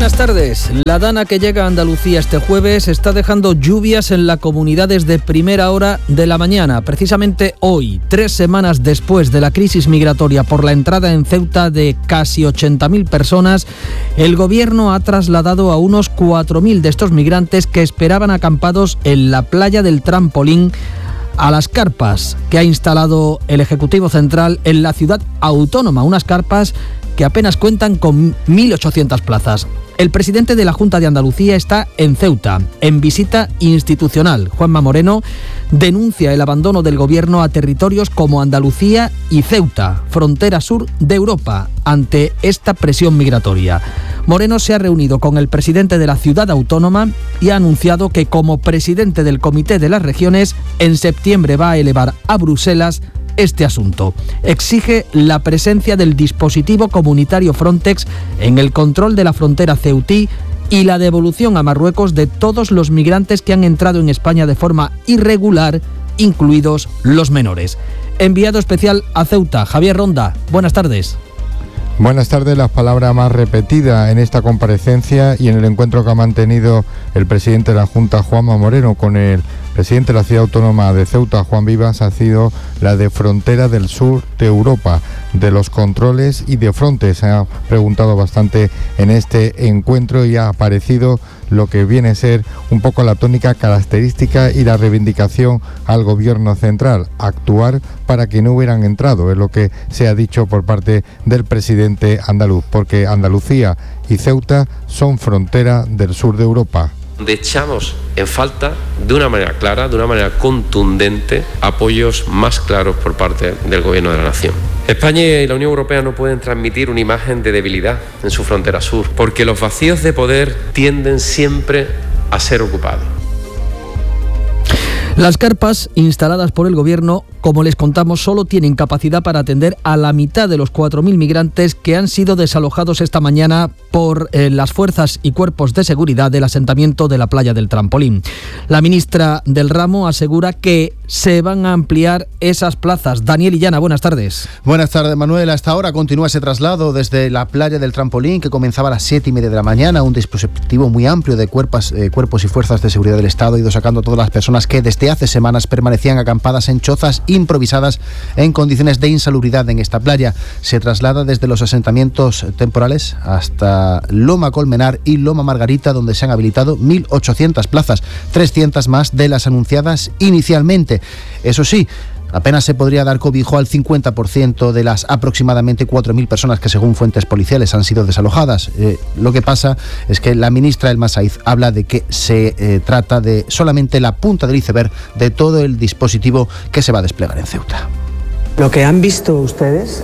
Buenas tardes. La dana que llega a Andalucía este jueves está dejando lluvias en la comunidad desde primera hora de la mañana. Precisamente hoy, 3 semanas después de la crisis migratoria por la entrada en Ceuta de casi 80.000 personas, el gobierno ha trasladado a unos 4.000 de estos migrantes que esperaban acampados en la playa del Trampolín a las carpas que ha instalado el Ejecutivo Central en la ciudad autónoma, unas carpas que apenas cuentan con 1.800 plazas. El presidente de la Junta de Andalucía está en Ceuta, en visita institucional. Juanma Moreno denuncia el abandono del gobierno a territorios como Andalucía y Ceuta, frontera sur de Europa, ante esta presión migratoria. Moreno se ha reunido con el presidente de la ciudad autónoma y ha anunciado que como presidente del Comité de las Regiones, en septiembre va a elevar a Bruselas este asunto. Exige la presencia del dispositivo comunitario Frontex en el control de la frontera ceutí y la devolución a Marruecos de todos los migrantes que han entrado en España de forma irregular, incluidos los menores. Enviado especial a Ceuta, Javier Ronda, buenas tardes. Buenas tardes. La palabra más repetida en esta comparecencia y en el encuentro que ha mantenido el presidente de la Junta, Juanma Moreno, con el presidente de la Ciudad Autónoma de Ceuta, Juan Vivas, ha sido la de frontera del sur de Europa, de los controles y de Frontex. Se ha preguntado bastante en este encuentro y ha aparecido lo que viene a ser un poco la tónica característica y la reivindicación al gobierno central, actuar para que no hubieran entrado, es lo que se ha dicho por parte del presidente andaluz, porque Andalucía y Ceuta son frontera del sur de Europa. Donde echamos en falta, de una manera clara, de una manera contundente, apoyos más claros por parte del Gobierno de la Nación. España y la Unión Europea no pueden transmitir una imagen de debilidad en su frontera sur, porque los vacíos de poder tienden siempre a ser ocupados. Las carpas instaladas por el gobierno, como les contamos, solo tienen capacidad para atender a la mitad de los 4.000 migrantes que han sido desalojados esta mañana por las fuerzas y cuerpos de seguridad del asentamiento de la playa del Trampolín. La ministra del ramo asegura que se van a ampliar esas plazas. Daniel Illana, buenas tardes. Buenas tardes, Manuel. Hasta ahora continúa ese traslado desde la playa del Trampolín, que comenzaba a las 7:30 de la mañana. Un dispositivo muy amplio de cuerpos y fuerzas de seguridad del Estado ha ido sacando a todas las personas que desde hace semanas permanecían acampadas en chozas improvisadas en condiciones de insalubridad en esta playa. Se traslada desde los asentamientos temporales hasta Loma Colmenar y Loma Margarita, donde se han habilitado 1.800 plazas, 300 más de las anunciadas inicialmente. Eso sí, apenas se podría dar cobijo al 50% de las aproximadamente 4.000 personas que, según fuentes policiales, han sido desalojadas. Lo que pasa es que la ministra Elma Saiz habla de que se trata de solamente la punta del iceberg de todo el dispositivo que se va a desplegar en Ceuta. Lo que han visto ustedes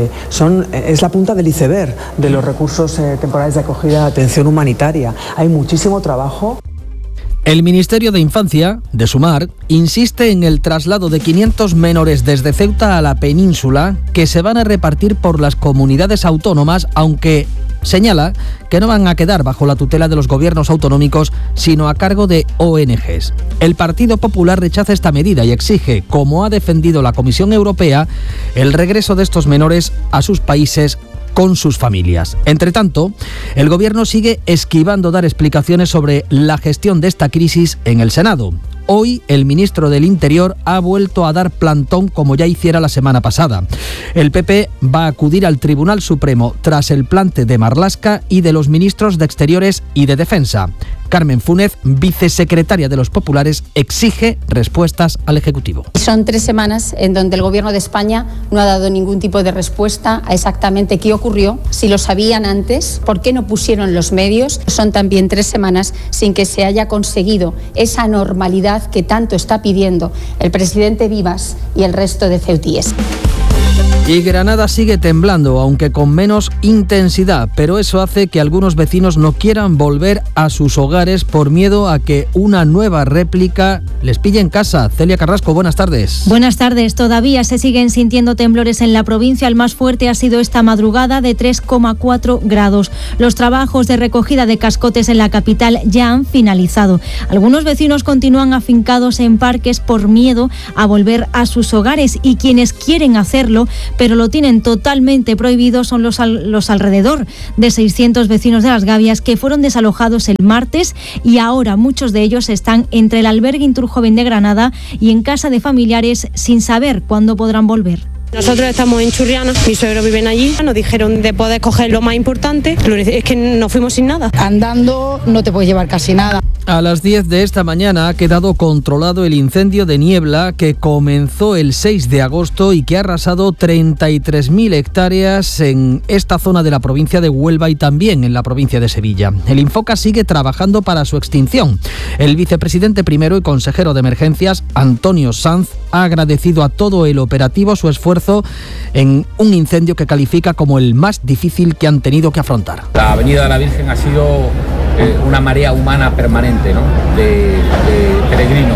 es la punta del iceberg de los recursos temporales de acogida de atención humanitaria. Hay muchísimo trabajo. El Ministerio de Infancia, de Sumar, insiste en el traslado de 500 menores desde Ceuta a la península que se van a repartir por las comunidades autónomas, aunque señala que no van a quedar bajo la tutela de los gobiernos autonómicos, sino a cargo de ONGs. El Partido Popular rechaza esta medida y exige, como ha defendido la Comisión Europea, el regreso de estos menores a sus países con sus familias. Entre tanto, el gobierno sigue esquivando dar explicaciones sobre la gestión de esta crisis en el Senado. Hoy, el ministro del Interior ha vuelto a dar plantón como ya hiciera la semana pasada. El PP va a acudir al Tribunal Supremo tras el plante de Marlaska y de los ministros de Exteriores y de Defensa. Carmen Fúnez, vicesecretaria de los Populares, exige respuestas al Ejecutivo. Son 3 semanas en donde el Gobierno de España no ha dado ningún tipo de respuesta a exactamente qué ocurrió, si lo sabían antes, por qué no pusieron los medios. Son también 3 semanas sin que se haya conseguido esa normalidad que tanto está pidiendo el presidente Vivas y el resto de ceutíes. Y Granada sigue temblando, aunque con menos intensidad, pero eso hace que algunos vecinos no quieran volver a sus hogares por miedo a que una nueva réplica les pille en casa. Celia Carrasco, buenas tardes. Buenas tardes. Todavía se siguen sintiendo temblores en la provincia. El más fuerte ha sido esta madrugada, de 3,4 grados. Los trabajos de recogida de cascotes en la capital ya han finalizado. Algunos vecinos continúan afincados en parques por miedo a volver a sus hogares, y quienes quieren hacerlo pero lo tienen totalmente prohibido son los alrededor de 600 vecinos de Las Gavias que fueron desalojados el martes y ahora muchos de ellos están entre el albergue Inturjoven de Granada y en casa de familiares sin saber cuándo podrán volver. Nosotros estamos en Churriana, mis suegros viven allí, nos dijeron de poder coger lo más importante, es que nos fuimos sin nada. Andando no te puedes llevar casi nada. A las 10 de esta mañana ha quedado controlado el incendio de niebla que comenzó el 6 de agosto y que ha arrasado 33.000 hectáreas en esta zona de la provincia de Huelva y también en la provincia de Sevilla. El Infoca sigue trabajando para su extinción. El vicepresidente primero y consejero de emergencias, Antonio Sanz, ha agradecido a todo el operativo su esfuerzo en un incendio que califica como el más difícil que han tenido que afrontar. La Avenida de la Virgen ha sido una marea humana permanente, ¿no? de peregrinos.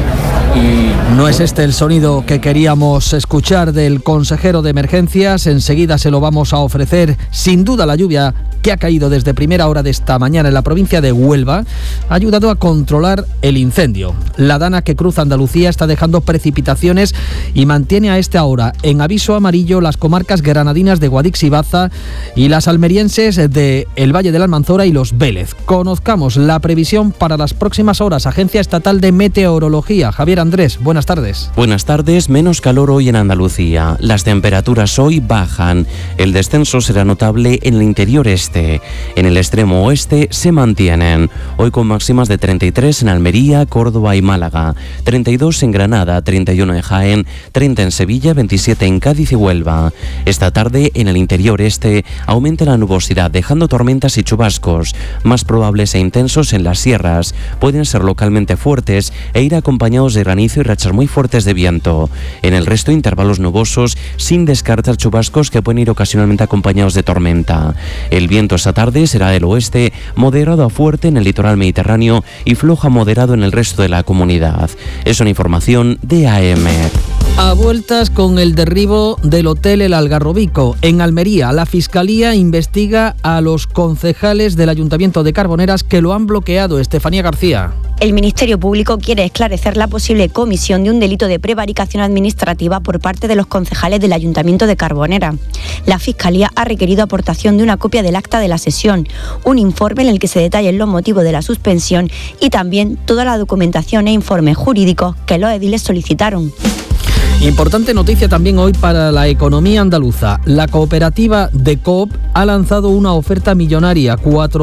Y no es este el sonido que queríamos escuchar del consejero de emergencias. Enseguida se lo vamos a ofrecer. Sin duda la lluvia que ha caído desde primera hora de esta mañana en la provincia de Huelva ha ayudado a controlar el incendio. La dana que cruza Andalucía está dejando precipitaciones y mantiene a esta hora en aviso amarillo las comarcas granadinas de Guadix y Baza y las almerienses de el Valle de la Almanzora y los Vélez. Conozcamos la previsión para las próximas horas. Agencia Estatal de Meteorología. Javier Andrés, buenas tardes. Buenas tardes, menos calor hoy en Andalucía. Las temperaturas hoy bajan. El descenso será notable en el interior este. En el extremo oeste se mantienen. Hoy con máximas de 33 en Almería, Córdoba y Málaga, 32 en Granada, 31 en Jaén, 30 en Sevilla, 27 en Cádiz y Huelva. Esta tarde en el interior este aumenta la nubosidad, dejando tormentas y chubascos, más probables e intensos en las sierras. Pueden ser localmente fuertes e ir acompañados de granizo y rachas muy fuertes de viento. En el resto, intervalos nubosos, sin descartar chubascos que pueden ir ocasionalmente acompañados de tormenta. El viento esta tarde será del oeste, moderado a fuerte en el litoral mediterráneo y flojo a moderado en el resto de la comunidad. Es una información de AEMET. A vueltas con el derribo del hotel El Algarrobico. En Almería, la Fiscalía investiga a los concejales del Ayuntamiento de Carboneras que lo han bloqueado. Estefanía García. El Ministerio Público quiere esclarecer la posible comisión de un delito de prevaricación administrativa por parte de los concejales del Ayuntamiento de Carbonera. La Fiscalía ha requerido aportación de una copia del acta de la sesión, un informe en el que se detallen los motivos de la suspensión y también toda la documentación e informes jurídicos que los ediles solicitaron. Importante noticia también hoy para la economía andaluza. La cooperativa de Coop ha lanzado una oferta millonaria,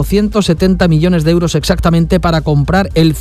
470 millones de euros exactamente, para comprar el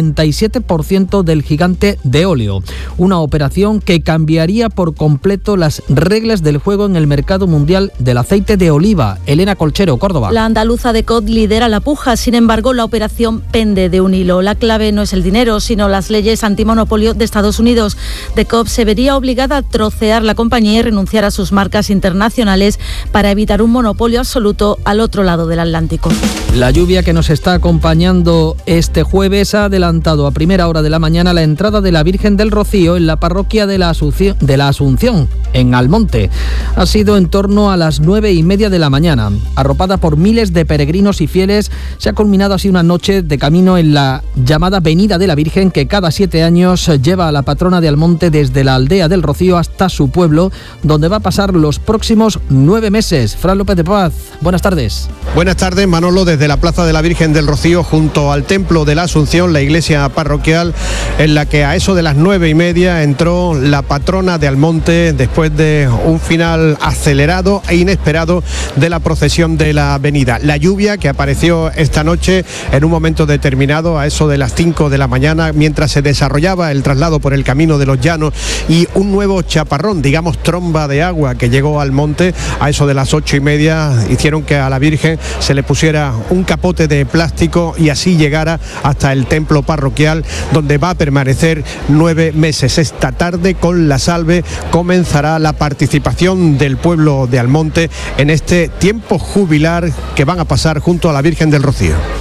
57% del gigante de óleo. Una operación que cambiaría por completo las reglas del juego en el mercado mundial del aceite de oliva. Elena Colchero, Córdoba. La andaluza de Coop lidera la puja, sin embargo la operación pende de un hilo. La clave no es el dinero, sino las leyes antimonopolio de Estados Unidos. De Coop se vería obligada a trocear la compañía y renunciar a sus marcas internacionales para evitar un monopolio absoluto al otro lado del Atlántico. La lluvia que nos está acompañando este jueves ha adelantado a primera hora de la mañana la entrada de la Virgen del Rocío en la parroquia de la Asunción, en Almonte. Ha sido en torno a las 9:30 de la mañana. Arropada por miles de peregrinos y fieles, se ha culminado así una noche de camino en la llamada Venida de la Virgen, que cada 7 años lleva a la patrona de Almonte desde la aldea del Rocío hasta su pueblo, donde va a pasar los próximos 9 meses. Fran López de Paz, buenas tardes. Buenas tardes, Manolo, desde la Plaza de la Virgen del Rocío, junto al Templo de la Asunción, la iglesia parroquial, en la que a eso de las 9:30 entró la patrona de Almonte, después de un final acelerado e inesperado de la procesión de la avenida. La lluvia que apareció esta noche en un momento determinado, a eso de las 5 de la mañana, mientras se desarrollaba el traslado por el Camino de los Llanos, y un nuevo chaparrón, digamos tromba de agua, que llegó al monte a eso de las 8:30, hicieron que a la Virgen se le pusiera un capote de plástico y así llegara hasta el templo parroquial, donde va a permanecer 9 meses. Esta tarde, con la salve, comenzará la participación del pueblo de Almonte en este tiempo jubilar que van a pasar junto a la Virgen del Rocío.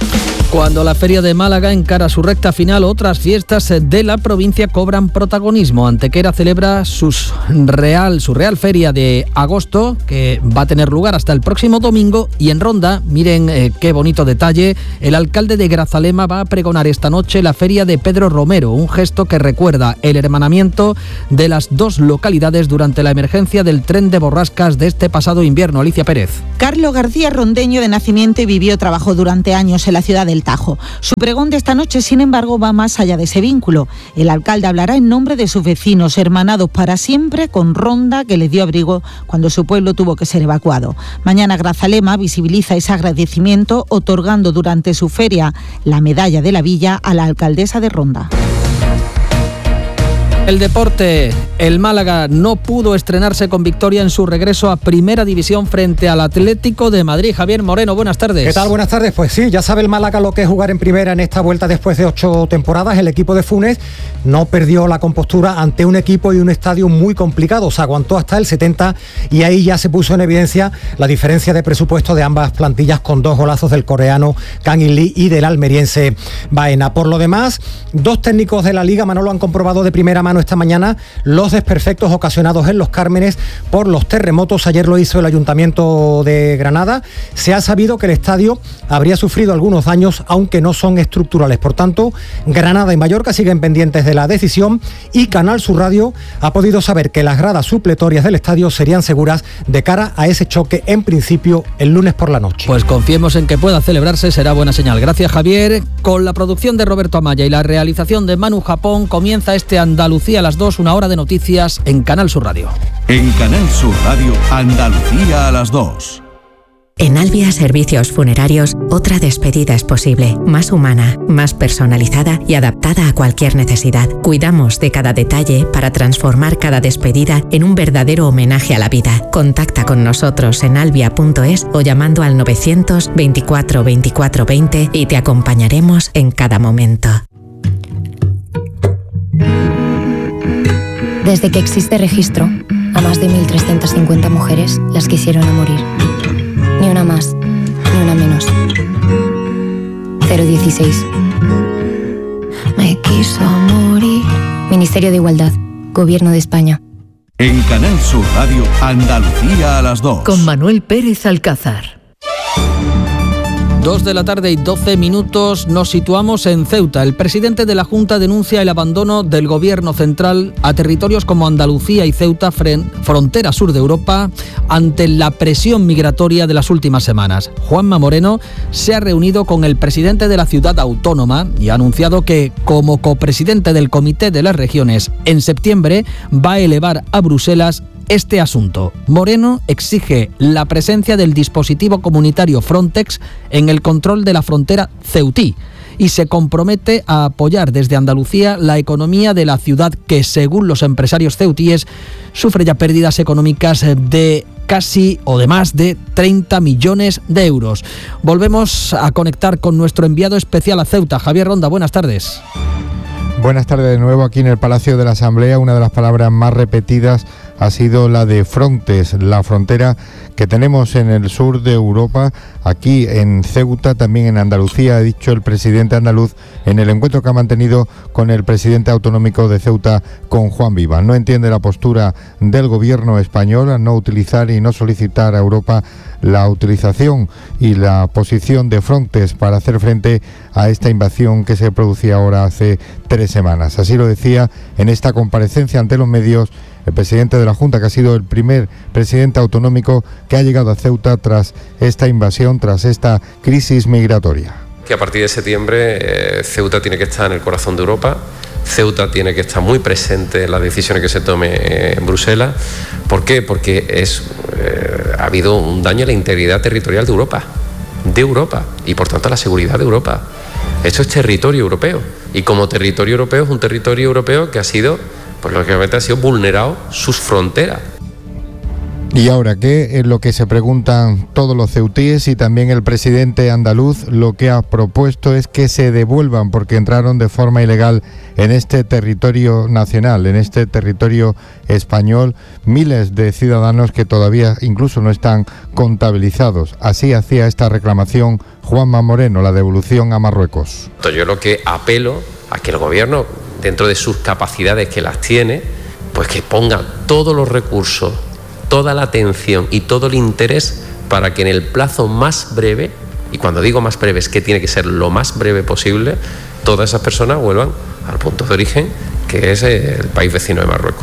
Cuando la Feria de Málaga encara su recta final, otras fiestas de la provincia cobran protagonismo. Antequera celebra su Real Feria de agosto, que va a tener lugar hasta el próximo domingo. Y en Ronda, miren qué bonito detalle, el alcalde de Grazalema va a pregonar esta noche la Feria de Pedro Romero, un gesto que recuerda el hermanamiento de las dos localidades durante la emergencia del tren de borrascas de este pasado invierno. Alicia Pérez. Carlos García, rondeño de nacimiento y vivió, trabajó durante años en la ciudad del Tajo. Su pregón de esta noche, sin embargo, va más allá de ese vínculo. El alcalde hablará en nombre de sus vecinos, hermanados para siempre con Ronda, que les dio abrigo cuando su pueblo tuvo que ser evacuado. Mañana Grazalema visibiliza ese agradecimiento otorgando durante su feria la medalla de la Villa a la alcaldesa de Ronda. El deporte, el Málaga no pudo estrenarse con victoria en su regreso a Primera División frente al Atlético de Madrid. Javier Moreno, buenas tardes. ¿Qué tal? Buenas tardes. Pues sí, ya sabe el Málaga lo que es jugar en Primera en esta vuelta después de 8 temporadas. El equipo de Funes no perdió la compostura ante un equipo y un estadio muy complicado. Se aguantó hasta el 70 y ahí ya se puso en evidencia la diferencia de presupuesto de ambas plantillas, con 2 golazos del coreano Kang In Lee y del almeriense Baena. Por lo demás, 2 técnicos de la Liga, Manolo, han comprobado de primera mano esta mañana los desperfectos ocasionados en Los Cármenes por los terremotos. Ayer lo hizo el Ayuntamiento de Granada. Se ha sabido que el estadio habría sufrido algunos daños, aunque no son estructurales. Por tanto, Granada y Mallorca siguen pendientes de la decisión y Canal Sur Radio ha podido saber que las gradas supletorias del estadio serían seguras de cara a ese choque, en principio el lunes por la noche. Pues confiemos en que pueda celebrarse, será buena señal. Gracias, Javier. Con la producción de Roberto Amaya y la realización de Manu Japón, comienza este Andalucía a las 2, una hora de noticias en Canal Sur Radio. En Canal Sur Radio, Andalucía a las 2. En Albia Servicios Funerarios, otra despedida es posible, más humana, más personalizada y adaptada a cualquier necesidad. Cuidamos de cada detalle para transformar cada despedida en un verdadero homenaje a la vida. Contacta con nosotros en albia.es o llamando al 924 24 20 y te acompañaremos en cada momento. Desde que existe registro, a más de 1.350 mujeres las quisieron a morir. Ni una más, ni una menos. 016. Me quiso morir. Ministerio de Igualdad, Gobierno de España. En Canal Sur Radio, Andalucía a las 2. Con Manuel Pérez Alcázar. 2 de la tarde y 12 minutos, nos situamos en Ceuta. El presidente de la Junta denuncia el abandono del gobierno central a territorios como Andalucía y Ceuta, frontera sur de Europa, ante la presión migratoria de las últimas semanas. Juanma Moreno se ha reunido con el presidente de la ciudad autónoma y ha anunciado que, como copresidente del Comité de las Regiones, en septiembre va a elevar a Bruselas este asunto. Moreno exige la presencia del dispositivo comunitario Frontex en el control de la frontera ceutí y se compromete a apoyar desde Andalucía la economía de la ciudad, que, según los empresarios ceutíes, sufre ya pérdidas económicas de casi o de más de 30 millones de euros. Volvemos a conectar con nuestro enviado especial a Ceuta, Javier Ronda. Buenas tardes. Buenas tardes de nuevo aquí en el Palacio de la Asamblea. Una de las palabras más repetidas ha sido la de Frontex, la frontera que tenemos en el sur de Europa, aquí en Ceuta, también en Andalucía, ha dicho el presidente andaluz en el encuentro que ha mantenido con el presidente autonómico de Ceuta, con Juan Vivas. No entiende la postura del gobierno español a no utilizar y no solicitar a Europa la utilización y la posición de Frontex para hacer frente a esta invasión que se producía ahora hace 3 semanas. Así lo decía en esta comparecencia ante los medios el presidente de la Junta, que ha sido el primer presidente autonómico que ha llegado a Ceuta tras esta invasión, tras esta crisis migratoria. Que a partir de septiembre Ceuta tiene que estar en el corazón de Europa. Ceuta tiene que estar muy presente en las decisiones que se tomen en Bruselas. ¿Por qué? Porque ha habido un daño a la integridad territorial de Europa y por tanto a la seguridad de Europa. Esto es territorio europeo y como territorio europeo es un territorio europeo que ha sido, pues lógicamente ha sido vulnerado sus fronteras. Y ahora, ¿qué es lo que se preguntan todos los ceutíes y también el presidente andaluz? Lo que ha propuesto es que se devuelvan, porque entraron de forma ilegal en este territorio nacional, en este territorio español, miles de ciudadanos que todavía incluso no están contabilizados. Así hacía esta reclamación Juanma Moreno, la devolución a Marruecos. Yo lo que apelo a que el gobierno, dentro de sus capacidades que las tiene, pues que ponga todos los recursos, toda la atención y todo el interés para que en el plazo más breve, y cuando digo más breve es que tiene que ser lo más breve posible, todas esas personas vuelvan al punto de origen, que es el país vecino de Marruecos.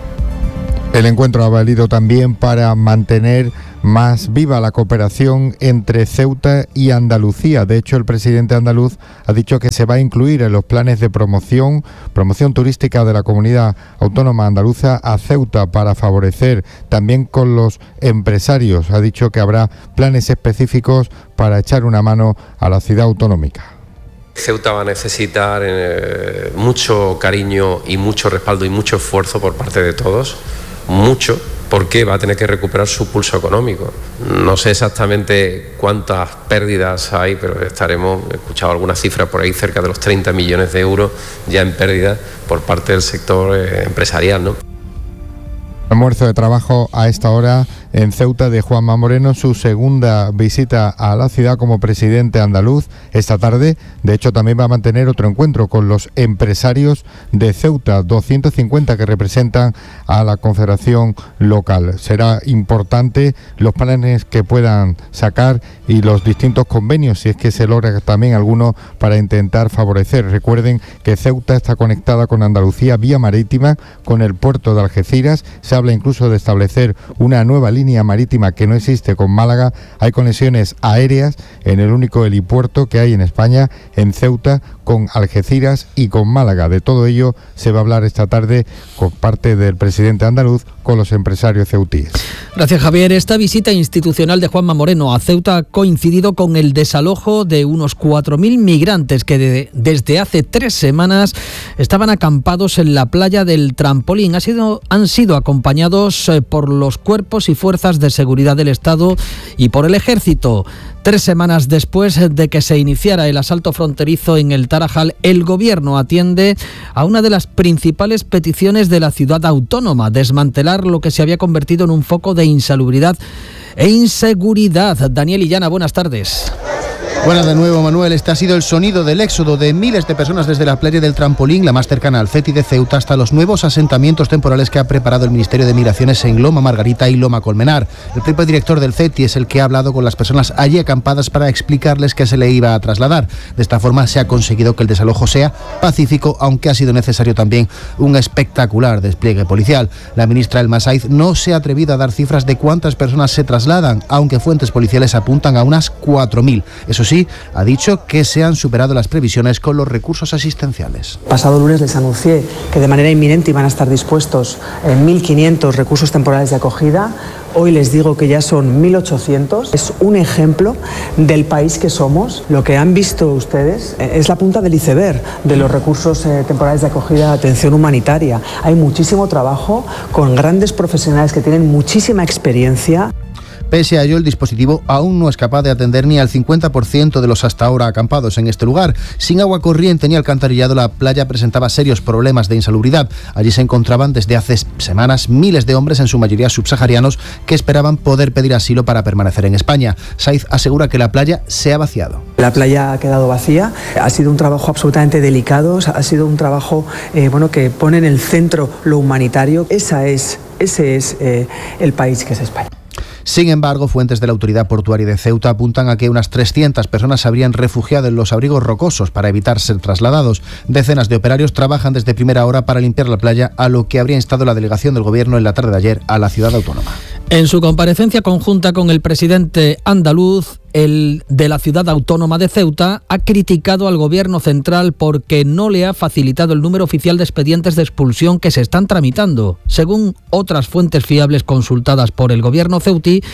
El encuentro ha valido también para mantener más viva la cooperación entre Ceuta y Andalucía. De hecho, el presidente andaluz ha dicho que se va a incluir en los planes de promoción turística de la comunidad autónoma andaluza a Ceuta para favorecer también con los empresarios. Ha dicho que habrá planes específicos para echar una mano a la ciudad autonómica. Ceuta va a necesitar mucho cariño y mucho respaldo y mucho esfuerzo por parte de todos. Mucho, porque va a tener que recuperar su pulso económico. No sé exactamente cuántas pérdidas hay, pero he escuchado algunas cifras por ahí, cerca de los 30 millones de euros ya en pérdidas por parte del sector empresarial, ¿no? Almuerzo de trabajo a esta hora en Ceuta de Juanma Moreno, su segunda visita a la ciudad como presidente andaluz. Esta tarde, de hecho, también va a mantener otro encuentro con los empresarios de Ceuta, 250 que representan a la confederación local. Será importante los planes que puedan sacar y los distintos convenios, si es que se logra también alguno para intentar favorecer. Recuerden que Ceuta está conectada con Andalucía vía marítima, con el puerto de Algeciras. Se habla incluso de establecer una nueva línea marítima que no existe con Málaga. Hay conexiones aéreas en el único helipuerto que hay en España, en Ceuta, con Algeciras y con Málaga. De todo ello se va a hablar esta tarde por parte del presidente andaluz con los empresarios ceutíes. Gracias, Javier. Esta visita institucional de Juanma Moreno a Ceuta ha coincidido con el desalojo de unos 4.000 migrantes que desde hace 3 semanas estaban acampados en la playa del Trampolín. Han sido acompañados por los cuerpos y fuerzas de seguridad del Estado y por el Ejército. 3 semanas después de que se iniciara el asalto fronterizo en el Tarajal, el Gobierno atiende a una de las principales peticiones de la ciudad autónoma: desmantelar lo que se había convertido en un foco de insalubridad e inseguridad. Daniel Illana, buenas tardes. Buenas de nuevo, Manuel. Este ha sido el sonido del éxodo de miles de personas desde la playa del Trampolín, la más cercana al CETI de Ceuta, hasta los nuevos asentamientos temporales que ha preparado el Ministerio de Migraciones en Loma Margarita y Loma Colmenar. El propio director del CETI es el que ha hablado con las personas allí acampadas para explicarles que se le iba a trasladar. De esta forma se ha conseguido que el desalojo sea pacífico, aunque ha sido necesario también un espectacular despliegue policial. La ministra Elma Saiz no se ha atrevido a dar cifras de cuántas personas se trasladan, aunque fuentes policiales apuntan a unas 4.000. Eso sí, ha dicho que se han superado las previsiones con los recursos asistenciales. Pasado lunes les anuncié que de manera inminente iban a estar dispuestos 1.500 recursos temporales de acogida. Hoy les digo que ya son 1.800. Es un ejemplo del país que somos. Lo que han visto ustedes es la punta del iceberg de los recursos temporales de acogida de atención humanitaria. Hay muchísimo trabajo con grandes profesionales que tienen muchísima experiencia. Pese a ello, el dispositivo aún no es capaz de atender ni al 50% de los hasta ahora acampados en este lugar. Sin agua corriente ni alcantarillado, la playa presentaba serios problemas de insalubridad. Allí se encontraban desde hace semanas miles de hombres, en su mayoría subsaharianos, que esperaban poder pedir asilo para permanecer en España. Saiz asegura que la playa se ha vaciado. La playa ha quedado vacía. Ha sido un trabajo absolutamente delicado. Ha sido un trabajo que pone en el centro lo humanitario. Ese es el país que es España. Sin embargo, fuentes de la Autoridad Portuaria de Ceuta apuntan a que unas 300 personas se habrían refugiado en los abrigos rocosos para evitar ser trasladados. Decenas de operarios trabajan desde primera hora para limpiar la playa, a lo que habría instado la delegación del Gobierno en la tarde de ayer a la ciudad autónoma. En su comparecencia conjunta con el presidente andaluz, el de la ciudad autónoma de Ceuta ha criticado al Gobierno central porque no le ha facilitado el número oficial de expedientes de expulsión que se están tramitando. Según otras fuentes fiables consultadas por el Gobierno ceutí,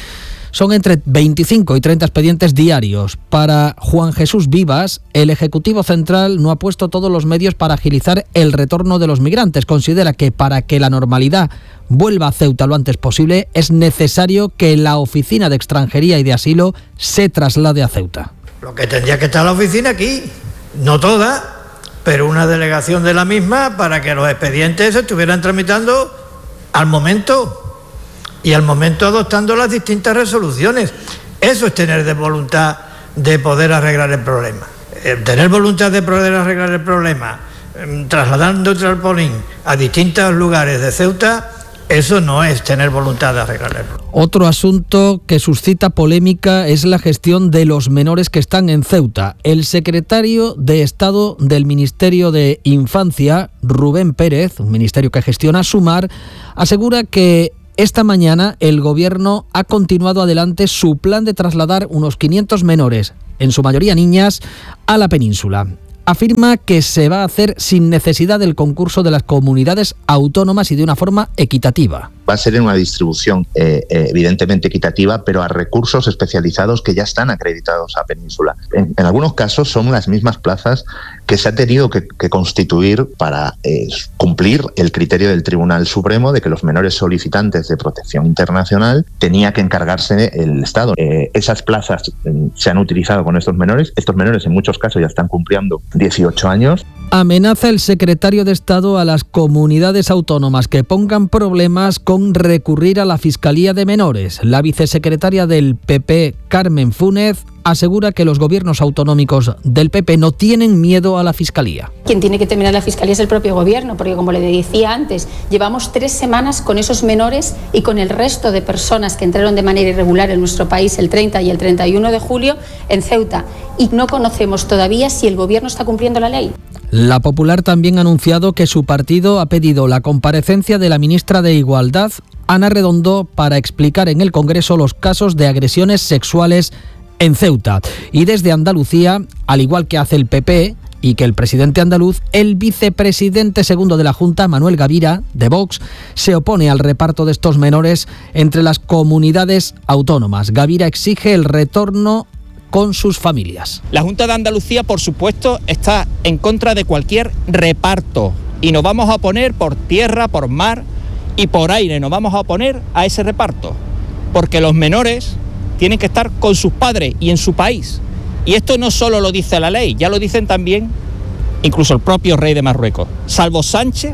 Son entre 25 y 30 expedientes diarios. Para Juan Jesús Vivas, el Ejecutivo Central no ha puesto todos los medios para agilizar el retorno de los migrantes. Considera que para que la normalidad vuelva a Ceuta lo antes posible, es necesario que la Oficina de Extranjería y de Asilo se traslade a Ceuta. Lo que tendría que estar la oficina aquí, no toda, pero una delegación de la misma para que los expedientes se estuvieran tramitando al momento y al momento adoptando las distintas resoluciones. Eso es tener de voluntad de poder arreglar el problema. Tener voluntad de poder arreglar el problema, trasladando el trampolín a distintos lugares de Ceuta, eso no es tener voluntad de arreglar el problema. Otro asunto que suscita polémica es la gestión de los menores que están en Ceuta. El secretario de Estado del Ministerio de Infancia, Rubén Pérez, un ministerio que gestiona Sumar, asegura que esta mañana el Gobierno ha continuado adelante su plan de trasladar unos 500 menores, en su mayoría niñas, a la península. Afirma que se va a hacer sin necesidad del concurso de las comunidades autónomas y de una forma equitativa. Va a ser en una distribución evidentemente equitativa, pero a recursos especializados que ya están acreditados a Península. En algunos casos son las mismas plazas que se ha tenido que constituir para cumplir el criterio del Tribunal Supremo de que los menores solicitantes de protección internacional tenía que encargarse el Estado. Esas plazas se han utilizado con estos menores. Estos menores en muchos casos ya están cumpliendo 18 años. Amenaza el secretario de Estado a las comunidades autónomas que pongan problemas con recurrir a la Fiscalía de Menores. La vicesecretaria del PP, Carmen Fúnez, asegura que los gobiernos autonómicos del PP no tienen miedo a la Fiscalía. Quien tiene que terminar la Fiscalía es el propio Gobierno, porque como le decía antes, llevamos 3 semanas con esos menores y con el resto de personas que entraron de manera irregular en nuestro país el 30 y el 31 de julio en Ceuta, y no conocemos todavía si el Gobierno está cumpliendo la ley. La Popular también ha anunciado que su partido ha pedido la comparecencia de la ministra de Igualdad, Ana Redondo, para explicar en el Congreso los casos de agresiones sexuales en Ceuta. Y desde Andalucía, al igual que hace el PP y que el presidente andaluz, el vicepresidente segundo de la Junta, Manuel Gavira, de Vox, se opone al reparto de estos menores entre las comunidades autónomas. Gavira exige el retorno con sus familias. La Junta de Andalucía, por supuesto, está en contra de cualquier reparto y nos vamos a oponer por tierra, por mar y por aire. Nos vamos a oponer a ese reparto porque los menores tienen que estar con sus padres y en su país. Y esto no solo lo dice la ley, ya lo dicen también incluso el propio rey de Marruecos. Salvo Sánchez,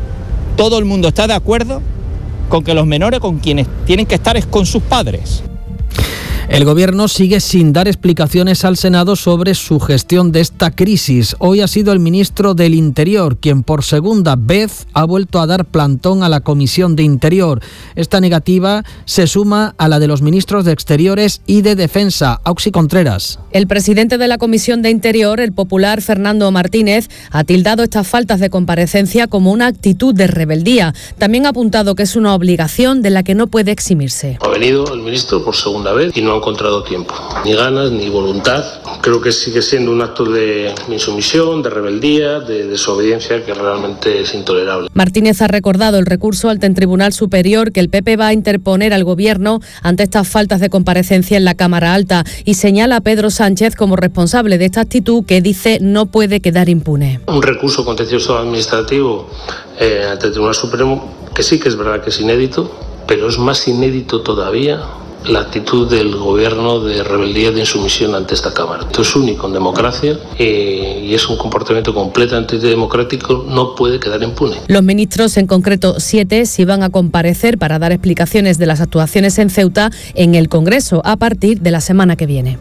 todo el mundo está de acuerdo con que los menores con quienes tienen que estar es con sus padres. El Gobierno sigue sin dar explicaciones al Senado sobre su gestión de esta crisis. Hoy ha sido el ministro del Interior quien por segunda vez ha vuelto a dar plantón a la Comisión de Interior. Esta negativa se suma a la de los ministros de Exteriores y de Defensa. Auxi Contreras. El presidente de la Comisión de Interior, el popular Fernando Martínez, ha tildado estas faltas de comparecencia como una actitud de rebeldía. También ha apuntado que es una obligación de la que no puede eximirse. Ha venido el ministro por segunda vez y no ha encontrado tiempo, ni ganas ni voluntad. Creo que sigue siendo un acto de insumisión, de rebeldía, de desobediencia que realmente es intolerable. Martínez ha recordado el recurso ante el Tribunal Superior que el PP va a interponer al Gobierno ante estas faltas de comparecencia en la Cámara Alta y señala a Pedro Sánchez como responsable de esta actitud que dice no puede quedar impune. Un recurso contencioso administrativo ante el Tribunal Supremo que sí que es verdad que es inédito, pero es más inédito todavía la actitud del Gobierno de rebeldía, de insumisión ante esta Cámara. Esto es único en democracia y es un comportamiento completamente antidemocrático, no puede quedar impune. Los ministros, en concreto 7, sí van a comparecer para dar explicaciones de las actuaciones en Ceuta en el Congreso a partir de la semana que viene.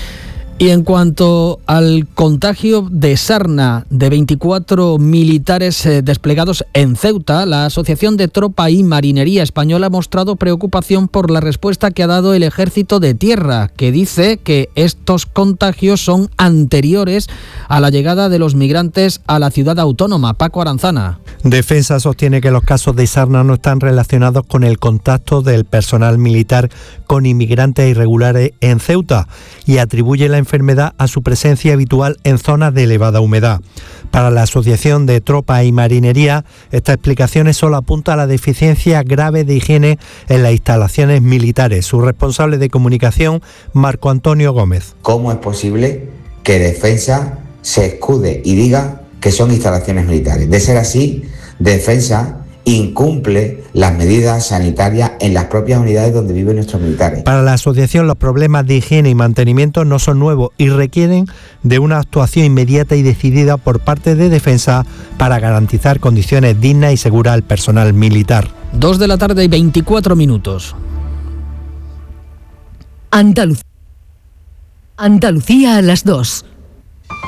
Y en cuanto al contagio de sarna de 24 militares desplegados en Ceuta, la Asociación de Tropa y Marinería Española ha mostrado preocupación por la respuesta que ha dado el Ejército de Tierra, que dice que estos contagios son anteriores a la llegada de los migrantes a la ciudad autónoma. Paco Aranzana. Defensa sostiene que los casos de sarna no están relacionados con el contacto del personal militar con inmigrantes irregulares en Ceuta y atribuye la enfermedad a su presencia habitual en zonas de elevada humedad. Para la Asociación de Tropa y Marinería, estas explicaciones solo apuntan a la deficiencia grave de higiene en las instalaciones militares. Su responsable de comunicación, Marco Antonio Gómez. ¿Cómo es posible que Defensa se escude y diga que son instalaciones militares? De ser así, Defensa incumple las medidas sanitarias en las propias unidades donde viven nuestros militares. Para la asociación, los problemas de higiene y mantenimiento no son nuevos y requieren de una actuación inmediata y decidida por parte de Defensa para garantizar condiciones dignas y seguras al personal militar. 2 de la tarde y 24 minutos. Andalucía a las 2.